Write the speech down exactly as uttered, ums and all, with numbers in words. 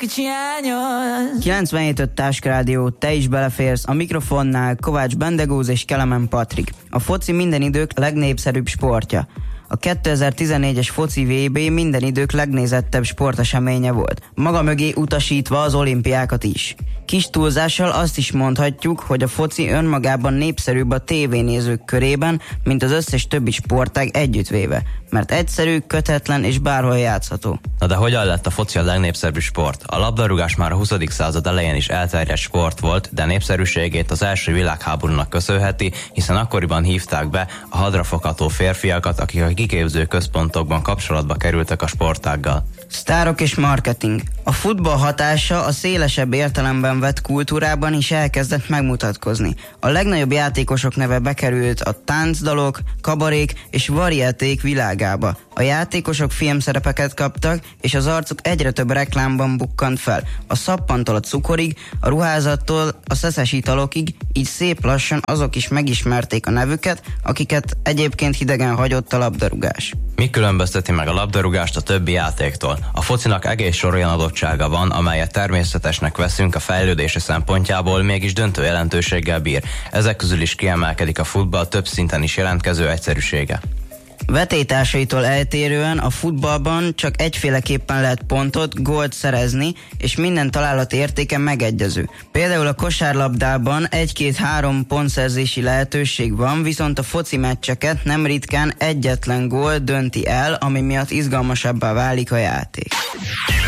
kilencvenhét öt Táskarádió, te is beleférsz, a mikrofonnál Kovács Bendegúz és Kelemen Patrik. A foci minden idők legnépszerűbb sportja. A kétezer-tizennégyes foci vé bé minden idők legnézettebb sporteseménye volt, maga mögé utasítva az olimpiákat is. Kis túlzással azt is mondhatjuk, hogy a foci önmagában népszerűbb a tévénézők körében, mint az összes többi sportág együttvéve, mert egyszerű, kötetlen és bárhol játszható. Na de hogyan lett a foci a legnépszerűbb sport? A labdarúgás már a huszadik század elején is elterjedt sport volt, de népszerűségét az első világháborúnak köszönheti, hiszen akkoriban hívták be a hadrafogható férfiakat, akik a kiképző központokban kapcsolatba kerültek a sportággal. Sztárok és marketing. A futball hatása a szélesebb értelemben vett kultúrában is elkezdett megmutatkozni. A legnagyobb játékosok neve bekerült a táncdalok, kabarék és varieték világába. A játékosok filmszerepeket kaptak, és az arcuk egyre több reklámban bukkant fel. A szappantól a cukorig, a ruházattól a szeszes italokig, így szép lassan azok is megismerték a nevüket, akiket egyébként hidegen hagyott a labdarúgás. Mi különbözteti meg a labdarúgást a többi játéktól? A focinak egész sor olyan adottsága van, amelyet természetesnek veszünk a fejlődése szempontjából, mégis döntő jelentőséggel bír. Ezek közül is kiemelkedik a futball több szinten is jelentkező egyszerűsége. Vetélytársaitól eltérően a futballban csak egyféleképpen lehet pontot, gólt szerezni, és minden találat értéke megegyező. Például a kosárlabdában egy-két-három pontszerzési lehetőség van, viszont a foci meccseket nem ritkán egyetlen gól dönti el, ami miatt izgalmasabbá válik a játék.